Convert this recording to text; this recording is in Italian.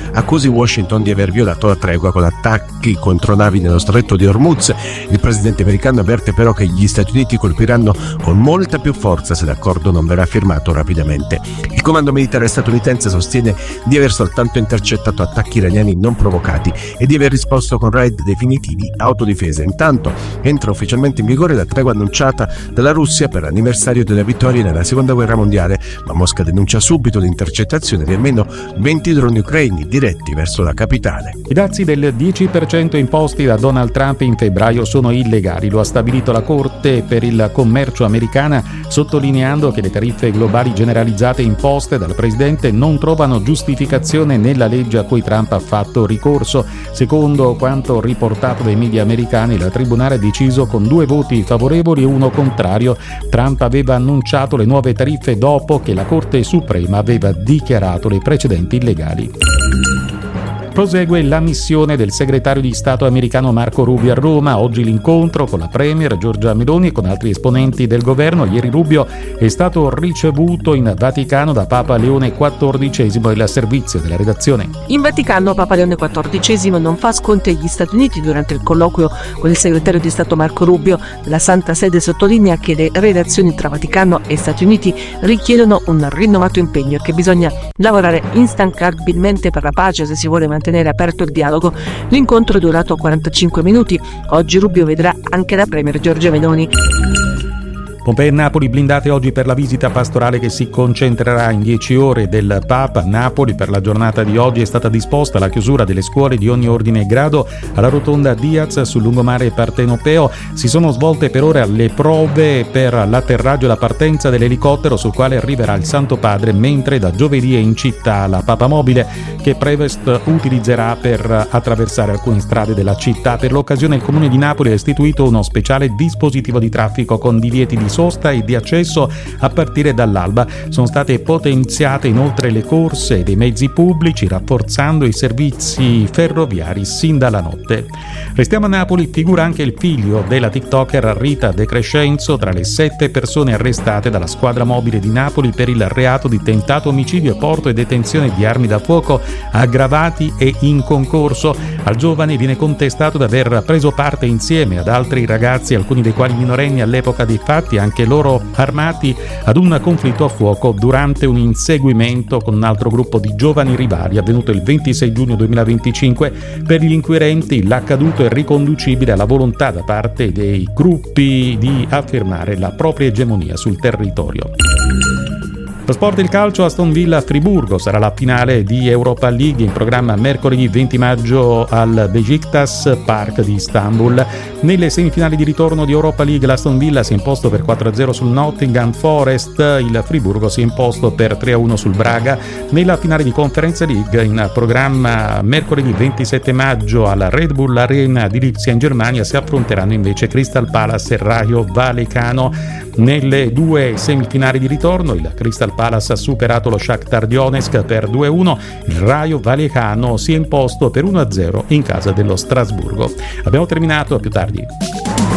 accusi Washington di aver violato la tregua con attacchi contro navi nello stretto di Hormuz. Il presidente americano avverte però che gli Stati Uniti colpiranno con molta più forza se l'accordo non verrà firmato rapidamente. Il comando militare statunitense sostiene di aver soltanto intercettato attacchi iraniani non provocati e di aver risposto con raid definitivi autodifesa. Intanto entra ufficialmente in vigore la tregua annunciata dalla Russia per l'anniversario della vittoria nella seconda guerra mondiale, ma Mosca denuncia subito l'intercettazione di almeno 20 droni ucraini diretti verso la capitale. I dazi del 10% imposti da Donald Trump in febbraio sono illegali, lo ha stabilito la Corte per il commercio americana, sottolineando che le tariffe globali generalizzate imposte dal presidente non trovano giustificazione nella legge a cui Trump ha fatto ricorso. Secondo quanto riportato dai media americani, il tribunale ha deciso con 2 voti favorevoli e 1 contrario. Trump aveva annunciato le nuove tariffe dopo che la Corte Suprema aveva dichiarato le precedenti illegali. Prosegue la missione del segretario di Stato americano Marco Rubio a Roma. Oggi l'incontro con la premier Giorgia Meloni e con altri esponenti del governo. Ieri Rubio è stato ricevuto in Vaticano da Papa Leone XIV e il servizio della redazione. In Vaticano Papa Leone XIV non fa sconti agli Stati Uniti. Durante il colloquio con il segretario di Stato Marco Rubio, la Santa Sede sottolinea che le relazioni tra Vaticano e Stati Uniti richiedono un rinnovato impegno e che bisogna lavorare instancabilmente per la pace se si vuole mantenere aperto il dialogo. L'incontro è durato 45 minuti. Oggi Rubio vedrà anche la premier Giorgia Meloni. Pompei e Napoli blindate oggi per la visita pastorale che si concentrerà in 10 ore del Papa. A Napoli per la giornata di oggi è stata disposta la chiusura delle scuole di ogni ordine e grado alla rotonda Diaz sul lungomare partenopeo. Si sono svolte per ora le prove per l'atterraggio e la partenza dell'elicottero sul quale arriverà il Santo Padre, mentre da giovedì è in città la papamobile che Prevest utilizzerà per attraversare alcune strade della città. Per l'occasione il Comune di Napoli ha istituito uno speciale dispositivo di traffico con divieti di sosta e di accesso a partire dall'alba. Sono state potenziate inoltre le corse dei mezzi pubblici, rafforzando i servizi ferroviari sin dalla notte. Restiamo a Napoli, figura anche il figlio della TikToker Rita De Crescenzo tra le 7 persone arrestate dalla squadra mobile di Napoli per il reato di tentato omicidio e porto e detenzione di armi da fuoco aggravati e in concorso. Al giovane viene contestato di aver preso parte insieme ad altri ragazzi, alcuni dei quali minorenni all'epoca dei fatti, anche loro armati, ad un conflitto a fuoco durante un inseguimento con un altro gruppo di giovani rivali avvenuto il 26 giugno 2025. Per gli inquirenti l'accaduto è riconducibile alla volontà da parte dei gruppi di affermare la propria egemonia sul territorio. Lo sport e il calcio, Aston Villa Friburgo sarà la finale di Europa League in programma mercoledì 20 maggio al Beşiktaş Park di Istanbul. Nelle semifinali di ritorno di Europa League l'Aston Villa si è imposto per 4-0 sul Nottingham Forest, il Friburgo si è imposto per 3-1 sul Braga. Nella finale di Conference League in programma mercoledì 27 maggio alla Red Bull Arena di Lipsia in Germania si affronteranno invece Crystal Palace e Rayo Vallecano. Nelle 2 semifinali di ritorno il Crystal Palace ha superato lo Shakhtar Donetsk per 2-1, il Rayo Vallecano si è imposto per 1-0 in casa dello Strasburgo. Abbiamo terminato, a più tardi.